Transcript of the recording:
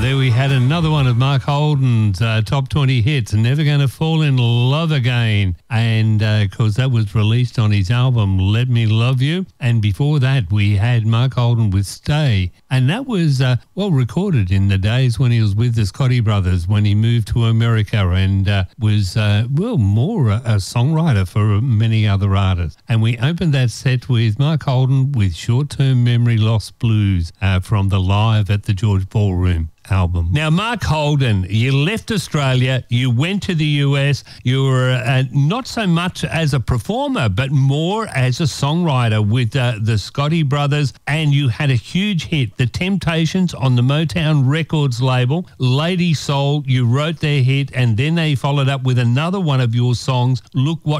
There we had another one of Mark Holden's top 20 hits, Never Gonna Fall in Love Again. And of course, that was released on his album, Let Me Love You. And before that, we had Mark Holden with Stay. And that was, recorded in the days when he was with the Scotti Brothers, when he moved to America and was, more a songwriter for many other artists. And we opened that set with Mark Holden with Short-Term Memory Loss Blues from the Live at the George Ballroom album. Now, Mark Holden, you left Australia, you went to the US, you were not so much as a performer, but more as a songwriter with the Scotti Brothers, and you had a huge hit, The Temptations on the Motown Records label, Lady Soul, you wrote their hit, and then they followed up with another one of your songs, Look What